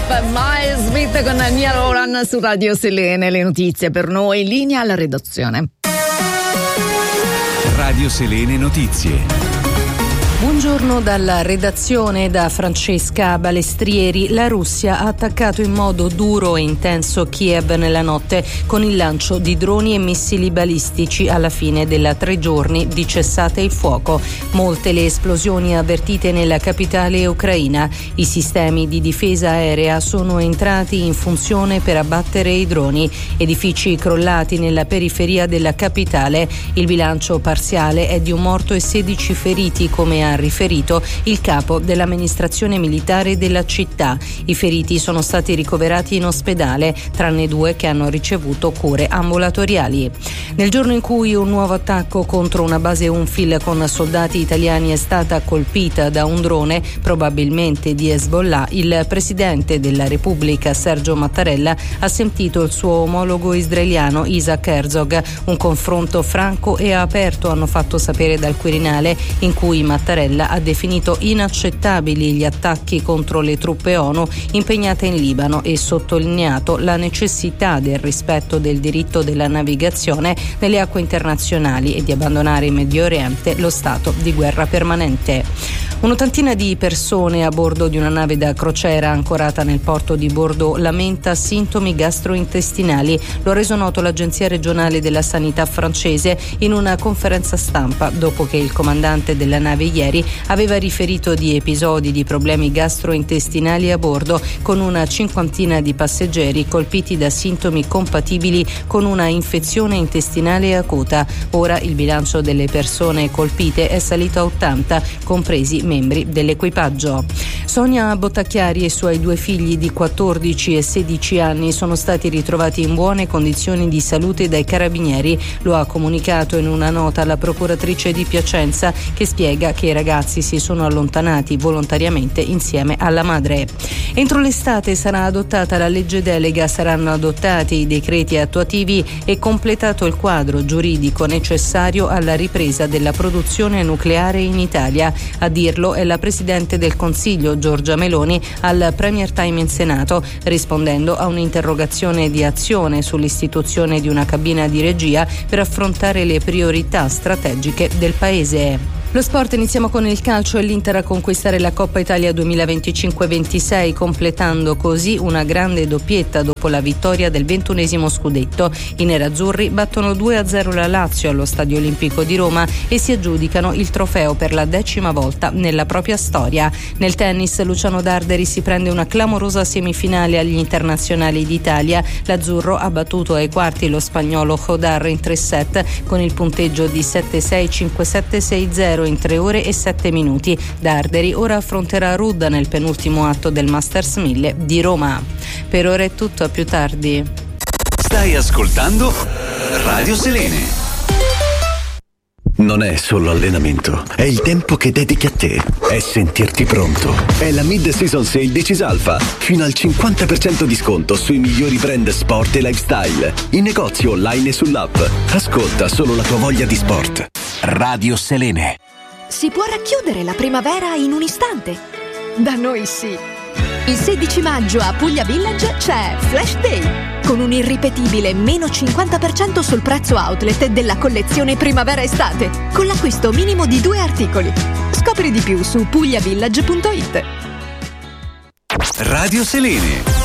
Miles Smith con Nia Roran su Radio Selene. Le notizie per noi, in linea alla redazione. Radio Selene Notizie. Buongiorno dalla redazione, da Francesca Balestrieri. La Russia ha attaccato in modo duro e intenso Kiev nella notte con il lancio di droni e missili balistici alla fine della 3 giorni di cessate il fuoco. Molte le esplosioni avvertite nella capitale ucraina. I sistemi di difesa aerea sono entrati in funzione per abbattere i droni. Edifici crollati nella periferia della capitale. Il bilancio parziale è di un morto e 16 feriti, come ha riferito il capo dell'amministrazione militare della città. I feriti sono stati ricoverati in ospedale, tranne 2 che hanno ricevuto cure ambulatoriali. Nel giorno in cui un nuovo attacco contro una base UNIFIL con soldati italiani è stata colpita da un drone, probabilmente di Hezbollah, il presidente della Repubblica Sergio Mattarella ha sentito il suo omologo israeliano Isaac Herzog. Un confronto franco e aperto, hanno fatto sapere dal Quirinale, in cui Mattarella ha definito inaccettabili gli attacchi contro le truppe ONU impegnate in Libano e sottolineato la necessità del rispetto del diritto della navigazione nelle acque internazionali e di abbandonare in Medio Oriente lo stato di guerra permanente. Un'ottantina di persone a bordo di una nave da crociera ancorata nel porto di Bordeaux lamenta sintomi gastrointestinali. Lo ha reso noto l'Agenzia regionale della sanità francese in una conferenza stampa, dopo che il comandante della nave ieri aveva riferito di episodi di problemi gastrointestinali a bordo, con una 50 di passeggeri colpiti da sintomi compatibili con una infezione intestinale acuta. Ora il bilancio delle persone colpite è salito a 80, compresi membri dell'equipaggio. Sonia Bottacchiari e i suoi 2 figli di 14 e 16 anni sono stati ritrovati in buone condizioni di salute dai carabinieri. Lo ha comunicato in una nota la procuratrice di Piacenza, che spiega che i ragazzi si sono allontanati volontariamente insieme alla madre. Entro l'estate sarà adottata la legge delega, saranno adottati i decreti attuativi e completato il quadro giuridico necessario alla ripresa della produzione nucleare in Italia. A dirlo è la Presidente del Consiglio Giorgia Meloni al Premier Time in Senato, rispondendo a un'interrogazione di Azione sull'istituzione di una cabina di regia per affrontare le priorità strategiche del Paese. Lo sport, iniziamo con il calcio e l'Inter a conquistare la Coppa Italia 2025-26, completando così una grande doppietta dopo la vittoria del 21esimo scudetto. I nerazzurri battono 2-0 la Lazio allo Stadio Olimpico di Roma e si aggiudicano il trofeo per la 10ª volta nella propria storia. Nel tennis, Luciano Darderi si prende una clamorosa semifinale agli internazionali d'Italia. L'azzurro ha battuto ai quarti lo spagnolo Jodar in 3 set con il punteggio di 7-6, 5-7, 6-0 in 3 ore e 7 minuti. Darderi ora affronterà Rudd nel penultimo atto del Masters 1000 di Roma. Per ora è tutto, a più tardi. Stai ascoltando Radio Selene. Non è solo allenamento, è il tempo che dedichi a te, è sentirti pronto. È la mid-season sale di Cisalfa, fino al 50% di sconto sui migliori brand sport e lifestyle, in negozio online e sull'app. Ascolta solo la tua voglia di sport. Radio Selene. Si può racchiudere la primavera in un istante? Da noi sì. Il 16 maggio a Puglia Village c'è Flash Day, con un irripetibile meno 50% sul prezzo outlet della collezione primavera-estate, con l'acquisto minimo di 2 articoli. Scopri di più su pugliavillage.it. Radio Selene.